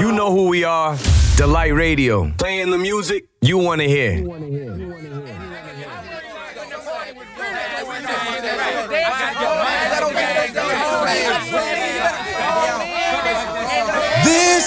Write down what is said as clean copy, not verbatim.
You know who we are. Delight Radio. Playing the music you want to hear.